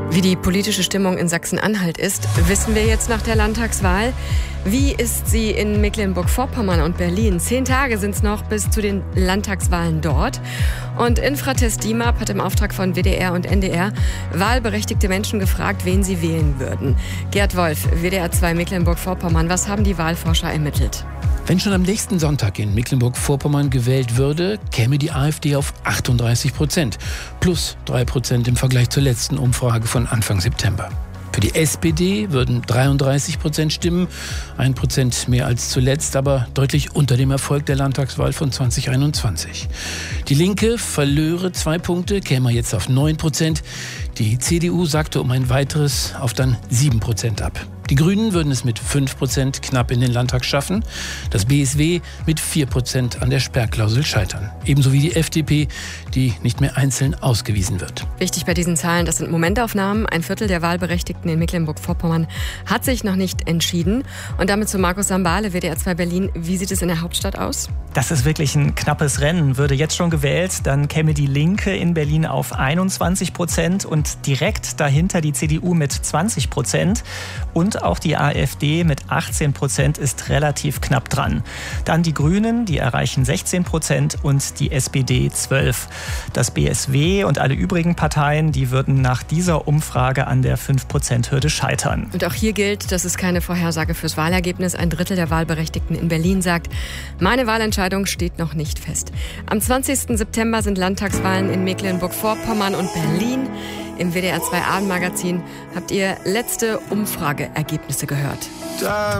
Wie die politische Stimmung in Sachsen-Anhalt ist, wissen wir jetzt nach der Landtagswahl. Wie ist sie in Mecklenburg-Vorpommern und Berlin? 10 Tage sind es noch bis zu den Landtagswahlen dort. Und Infratest DIMAP hat im Auftrag von WDR und NDR wahlberechtigte Menschen gefragt, wen sie wählen würden. Gerd Wolf, WDR 2 Mecklenburg-Vorpommern, was haben die Wahlforscher ermittelt? Wenn schon am nächsten Sonntag in Mecklenburg-Vorpommern gewählt würde, käme die AfD auf 38%, plus 3% im Vergleich zur letzten Umfrage von Anfang September. Für die SPD würden 33% stimmen, 1% mehr als zuletzt, aber deutlich unter dem Erfolg der Landtagswahl von 2021. Die Linke verlöre 2 Punkte, käme jetzt auf 9%. Die CDU sagte um ein weiteres auf dann 7% ab. Die Grünen würden es mit 5% knapp in den Landtag schaffen, das BSW mit 4% an der Sperrklausel scheitern. Ebenso wie die FDP, die nicht mehr einzeln ausgewiesen wird. Wichtig bei diesen Zahlen, das sind Momentaufnahmen. 1/4 der Wahlberechtigten in Mecklenburg-Vorpommern hat sich noch nicht entschieden. Und damit zu Markus Sambale, WDR 2 Berlin. Wie sieht es in der Hauptstadt aus? Das ist wirklich ein knappes Rennen. Würde jetzt schon gewählt, dann käme die Linke in Berlin auf 21% und direkt dahinter die CDU mit 20%. Und auch die AfD mit 18% ist relativ knapp dran. Dann die Grünen, die erreichen 16% und die SPD 12%. Das BSW und alle übrigen Parteien, die würden nach dieser Umfrage an der 5%-Hürde scheitern. Und auch hier gilt, das ist keine Vorhersage fürs Wahlergebnis. 1/3 der Wahlberechtigten in Berlin sagt, meine Wahlentscheidung steht noch nicht fest. Am 20. September sind Landtagswahlen in Mecklenburg-Vorpommern und Berlin. Im WDR 2 Abendmagazin habt ihr letzte Umfrageergebnisse gehört.